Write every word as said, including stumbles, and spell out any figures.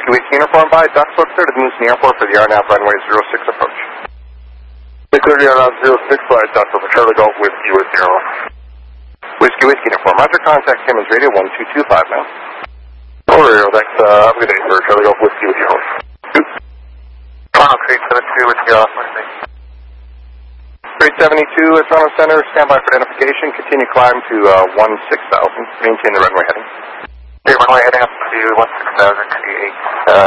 Whiskey Whiskey uniform by Ducks Look clear to the Moose Airport for the R N A V runway zero six approach. They cleared the R N A V zero six by Ducks Look for Charlie Golf Whiskey Whiskey Airline. Whiskey Whiskey uniform. Roger, contact Simmons Radio one two two five now. Over here, thanks. Uh, have a good day for Charlie Golf Whiskey Whiskey Airline. Toronto Creek seven two Whiskey off. Grade seventy-two at Toronto Center. Stand by for identification. Continue climb to uh, one six thousand. Maintain the runway heading. Okay, runway heading up to one six thousand, eight. Uh,